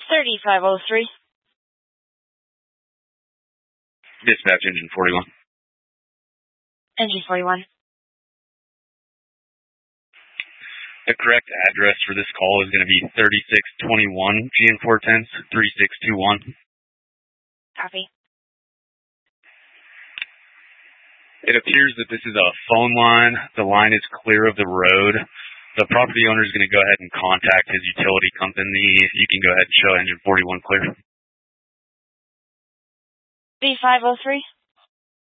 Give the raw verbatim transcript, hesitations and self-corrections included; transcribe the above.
thirty-five oh three. Dispatch engine forty-one. Engine forty-one. The correct address for this call is going to be thirty-six twenty-one G N four tens, three six two one. Copy. It appears that this is a phone line. The line is clear of the road. The property owner is going to go ahead and contact his utility company. You can go ahead and show engine forty-one clear. B five oh three.